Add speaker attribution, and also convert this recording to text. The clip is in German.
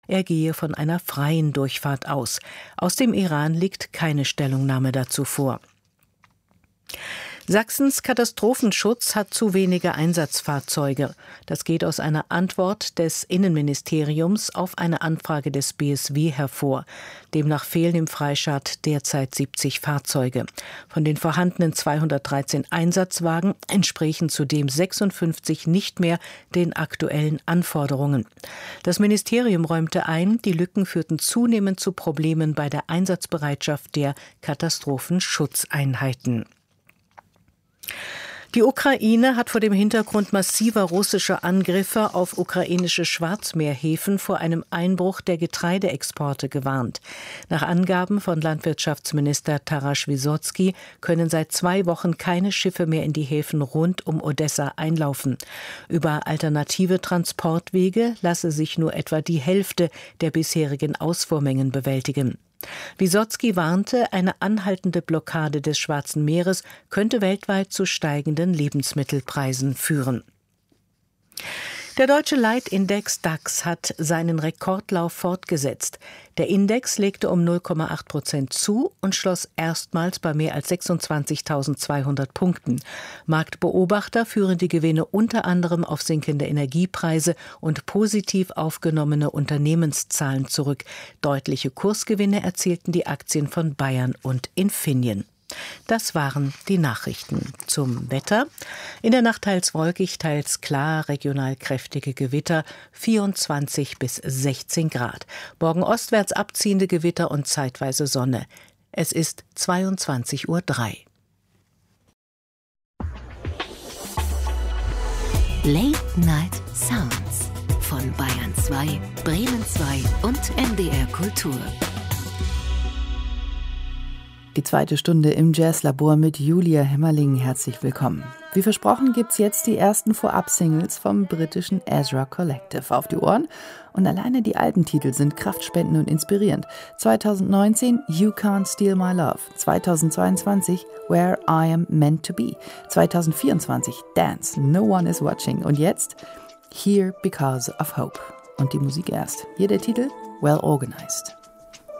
Speaker 1: er gehe von einer freien Durchfahrt aus. Aus dem Iran liegt keine Stellungnahme dazu vor. Sachsens Katastrophenschutz hat zu wenige Einsatzfahrzeuge. Das geht aus einer Antwort des Innenministeriums auf eine Anfrage des BSW hervor. Demnach fehlen im Freistaat derzeit 70 Fahrzeuge. Von den vorhandenen 213 Einsatzwagen entsprechen zudem 56 nicht mehr den aktuellen Anforderungen. Das Ministerium räumte ein, die Lücken führten zunehmend zu Problemen bei der Einsatzbereitschaft der Katastrophenschutzeinheiten. Die Ukraine hat vor dem Hintergrund massiver russischer Angriffe auf ukrainische Schwarzmeerhäfen vor einem Einbruch der Getreideexporte gewarnt. Nach Angaben von Landwirtschaftsminister Taras Wysotsky können seit 2 Wochen keine Schiffe mehr in die Häfen rund um Odessa einlaufen. Über alternative Transportwege lasse sich nur etwa die Hälfte der bisherigen Ausfuhrmengen bewältigen. Wysotsky warnte, eine anhaltende Blockade des Schwarzen Meeres könnte weltweit zu steigenden Lebensmittelpreisen führen. Der deutsche Leitindex DAX hat seinen Rekordlauf fortgesetzt. Der Index legte um 0,8% zu und schloss erstmals bei mehr als 26.200 Punkten. Marktbeobachter führen die Gewinne unter anderem auf sinkende Energiepreise und positiv aufgenommene Unternehmenszahlen zurück. Deutliche Kursgewinne erzielten die Aktien von Bayern und Infineon. Das waren die Nachrichten. Zum Wetter. In der Nacht teils wolkig, teils klar, regional kräftige Gewitter, 24 bis 16 Grad. Morgen ostwärts abziehende Gewitter und zeitweise Sonne. Es ist 22:03 Uhr.
Speaker 2: Late Night Sounds von Bayern 2, Bremen 2 und NDR Kultur.
Speaker 3: Die zweite Stunde im Jazzlabor mit Julia Hemmerling. Herzlich willkommen. Wie versprochen gibt's jetzt die ersten Vorab-Singles vom britischen Ezra Collective auf die Ohren. Und alleine die Albentitel sind kraftspendend und inspirierend. 2019 You Can't Steal My Love. 2022 Where I Am Meant to Be. 2024 Dance, No One Is Watching. Und jetzt Here Because of Hope. Und die Musik erst. Hier der Titel Well Organized.